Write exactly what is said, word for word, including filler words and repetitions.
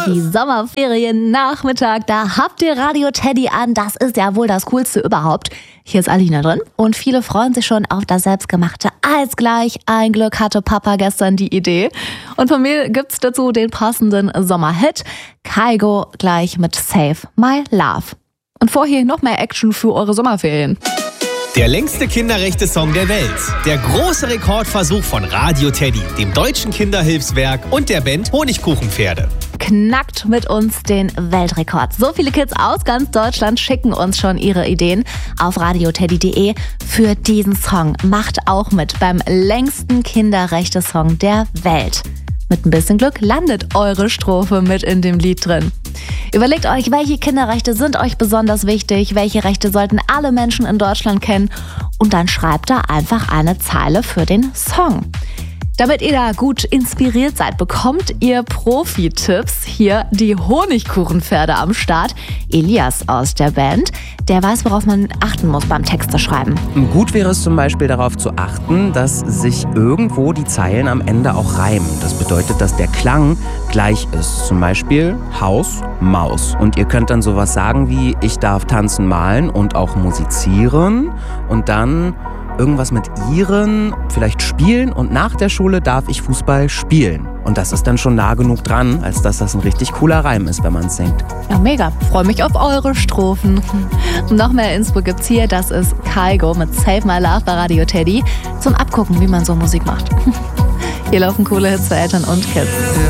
Die Sommerferien-Nachmittag, da habt ihr Radio Teddy an. Das ist ja wohl das Coolste überhaupt. Hier ist Alina drin und viele freuen sich schon auf das selbstgemachte Eis gleich. Ein Glück hatte Papa gestern die Idee. Und von mir gibt's dazu den passenden Sommerhit. Kygo gleich mit Save My Love. Und vorher noch mehr Action für eure Sommerferien. Der längste Kinderrechte-Song der Welt. Der große Rekordversuch von Radio Teddy, dem Deutschen Kinderhilfswerk und der Band Honigkuchenpferde. Knackt mit uns den Weltrekord. So viele Kids aus ganz Deutschland schicken uns schon ihre Ideen auf radioteddy punkt de für diesen Song. Macht auch mit beim längsten Kinderrechte-Song der Welt. Mit ein bisschen Glück landet eure Strophe mit in dem Lied drin. Überlegt euch, welche Kinderrechte sind euch besonders wichtig, welche Rechte sollten alle Menschen in Deutschland kennen und dann schreibt da einfach eine Zeile für den Song. Damit ihr da gut inspiriert seid, bekommt ihr Profi-Tipps. Hier die Honigkuchenpferde am Start. Elias aus der Band, der weiß, worauf man achten muss beim Texte schreiben. Gut wäre es zum Beispiel darauf zu achten, dass sich irgendwo die Zeilen am Ende auch reimen. Das bedeutet, dass der Klang gleich ist. Zum Beispiel Haus, Maus. Und ihr könnt dann sowas sagen wie, ich darf tanzen, malen und auch musizieren. Und dann irgendwas mit ihren, vielleicht spielen und nach der Schule darf ich Fußball spielen. Und das ist dann schon nah genug dran, als dass das ein richtig cooler Reim ist, wenn man es singt. Ja, mega. Freue mich auf eure Strophen. Noch mehr Info gibt's hier. Das ist Kygo mit Save My Love bei Radio Teddy. Zum Abgucken, wie man so Musik macht. Hier laufen coole Hits für Eltern und Kids.